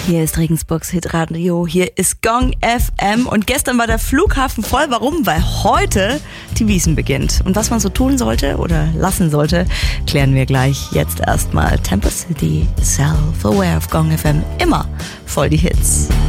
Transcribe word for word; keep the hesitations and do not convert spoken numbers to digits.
Hier ist Regensburgs Hitradio, hier ist Gong F M und gestern war der Flughafen voll. Warum? Weil heute die Wiesn beginnt. Und was man so tun sollte oder lassen sollte, klären wir gleich. Jetzt erstmal Temper City, Self-Aware auf Gong F M. Immer voll die Hits.